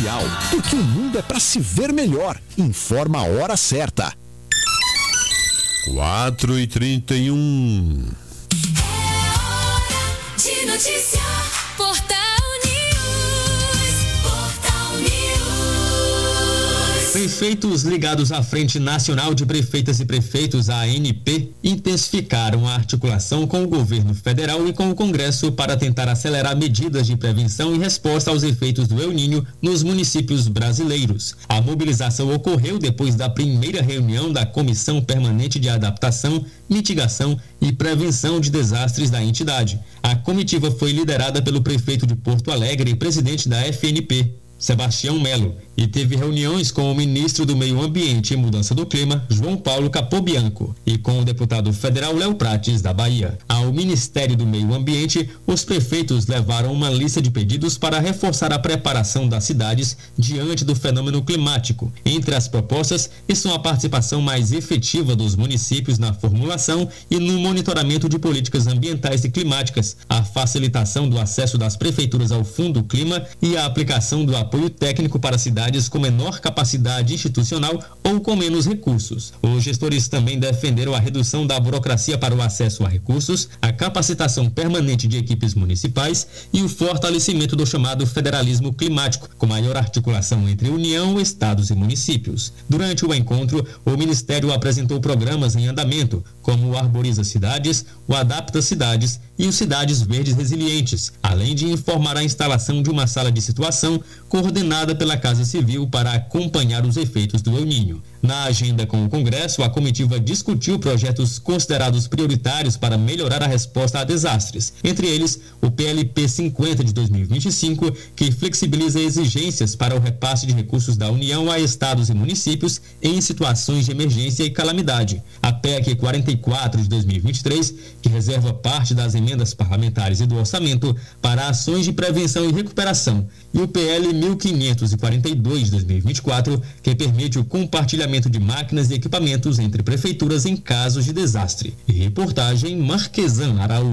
Predial, porque o mundo é para se ver melhor. Informa a hora certa. 4h31. De notícia. Portal News. Portal News. Prefeitos ligados à Frente Nacional de Prefeitas e Prefeitos, a ANP, intensificaram a articulação com o governo federal e com o Congresso para tentar acelerar medidas de prevenção e resposta aos efeitos do El Niño nos municípios brasileiros. A mobilização ocorreu depois da primeira reunião da Comissão Permanente de Adaptação, Mitigação e Prevenção de Desastres da entidade. A comitiva foi liderada pelo prefeito de Porto Alegre e presidente da FNP, Sebastião Melo, e teve reuniões com o ministro do Meio Ambiente e Mudança do Clima, João Paulo Capobianco, e com o deputado federal Léo Prates, da Bahia. Ao Ministério do Meio Ambiente, os prefeitos levaram uma lista de pedidos para reforçar a preparação das cidades diante do fenômeno climático. Entre as propostas estão a participação mais efetiva dos municípios na formulação e no monitoramento de políticas ambientais e climáticas, a facilitação do acesso das prefeituras ao Fundo Clima e a aplicação do apoio técnico para cidades com menor capacidade institucional ou com menos recursos. Os gestores também defenderam a redução da burocracia para o acesso a recursos, a capacitação permanente de equipes municipais e o fortalecimento do chamado federalismo climático, com maior articulação entre União, estados e municípios. Durante o encontro, o Ministério apresentou programas em andamento, como o Arboriza Cidades, o Adapta Cidades e os Cidades Verdes Resilientes, além de informar a instalação de uma sala de situação coordenada pela Casa Civil para acompanhar os efeitos do El Niño. Na agenda com o Congresso, a comitiva discutiu projetos considerados prioritários para melhorar a resposta a desastres, entre eles o PLP 50 de 2025, que flexibiliza exigências para o repasse de recursos da União a estados e municípios em situações de emergência e calamidade, a PEC 44 de 2023, que reserva parte das emendas parlamentares e do orçamento para ações de prevenção e recuperação, e o PL 1542 de 2024, que permite o compartilhamento de máquinas e equipamentos entre prefeituras em casos de desastre. Reportagem Marquesan Araújo.